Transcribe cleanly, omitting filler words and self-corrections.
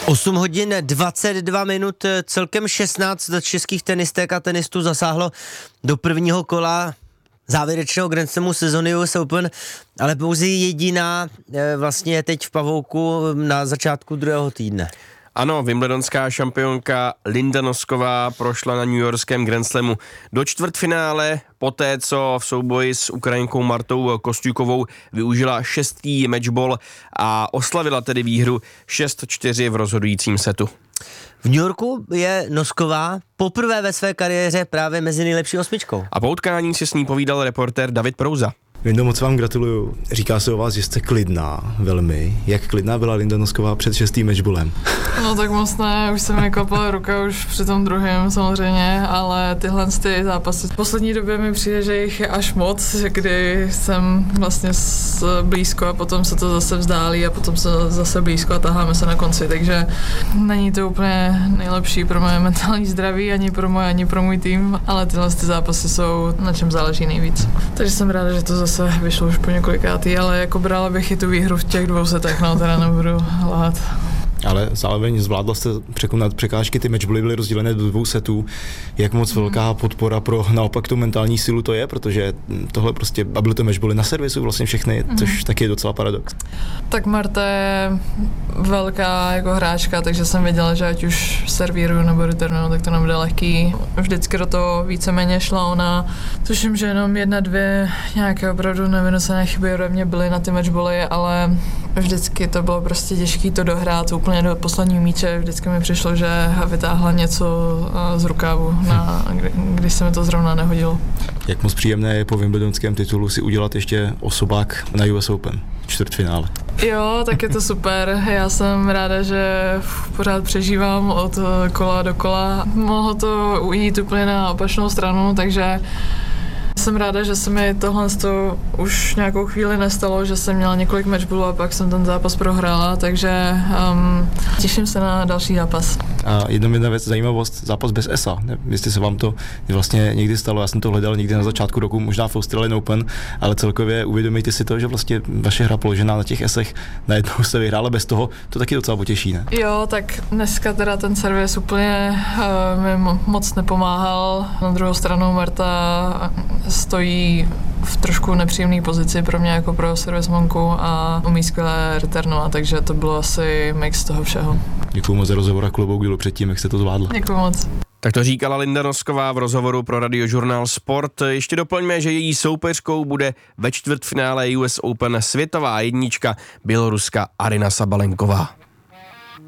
8 hodin 22 minut, celkem 16 českých tenistek a tenistů zasáhlo do prvního kola závěrečného Grand Slamu sezony US Open, ale pouze jediná vlastně je teď v pavouku na začátku druhého týdne. Ano, wimbledonská šampionka Linda Nosková prošla na newyorském Grand Slamu do čtvrtfinále, poté co v souboji s Ukrajinkou Martou Kostjukovou využila 6. matchball a oslavila tedy výhru 6-4 v rozhodujícím setu. V New Yorku je Nosková poprvé ve své kariéře právě mezi nejlepší osmičkou. A po utkání si s ní povídal reportér David Prouza. Lindo, moc vám gratuluju. Říká se o vás, že jste klidná, velmi. Jak klidná byla Linda Nosková před 6. matchballem? No tak moc ne, už se mi kopala ruka už při tom druhém samozřejmě, ale tyhle zápasy v poslední době mi přijde, že jich je až moc, kdy jsem vlastně blízko a potom se to zase vzdálí a potom se zase blízko a taháme se na konci, takže není to úplně nejlepší pro moje mentální zdraví, ani pro můj tým, ale tyhle zápasy jsou na čem záleží nejvíc. Takže jsem ráda, že to zase vyšlo už po několikátý, ale jako brala bych i tu výhru v těch 2 setech, no teda nebudu lhát. Ale zároveň zvládla jste překonat překážky, ty matchbally byly rozdělené do 2 setů. Jak moc velká podpora pro naopak tu mentální sílu to je, protože tohle prostě, a byly to matchbally na servisu vlastně všechny, což taky je docela paradox. Tak Marta je velká jako hráčka, takže jsem věděla, že ať už servíruju nebo returnuju, tak to nebude lehký. Vždycky do toho víceméně šla ona. Tuším, že jenom 1-2 nějaké opravdu nevynocené chyby ode mě byly na ty matchbally, ale vždycky to bylo prostě těžké to dohrát úplně do posledního míče. Vždycky mi přišlo, že vytáhla něco z rukávu, když se mi to zrovna nehodilo. Jak moc příjemné je po wimbledonském titulu si udělat ještě osobák na US Open, čtvrtfinále? Jo, tak je to super. Já jsem ráda, že pořád přežívám od kola do kola. Mohlo to ujít úplně na opačnou stranu, takže jsem ráda, že se mi tohle už nějakou chvíli nestalo, že jsem měla několik matchballů a pak jsem ten zápas prohrála, takže těším se na další zápas. A jedna věc, zajímavost, zápas bez ESA. Jestli se vám to vlastně někdy stalo, já jsem to hledal někdy na začátku roku, možná v Australian Open, ale celkově uvědomíte si to, že vlastně vaše hra položená na těch esech najednou se vyhrála bez toho, to taky docela potěší, ne? Jo, tak dneska teda ten servis úplně mi moc nepomáhal. Na druhou stranu Marta stojí v trošku nepříjemné pozici pro mě jako pro servismonku a umí skvěle returnovat, takže to bylo asi mix toho všeho. Děkuji moc za rozhovor a klobouk dolů předtím, jak jste to zvládla. Děkuji moc. Tak to říkala Linda Nosková v rozhovoru pro Radiožurnál Sport. Ještě doplňme, že její soupeřkou bude ve čtvrtfinále US Open světová jednička Běloruska Aryna Sabalenková.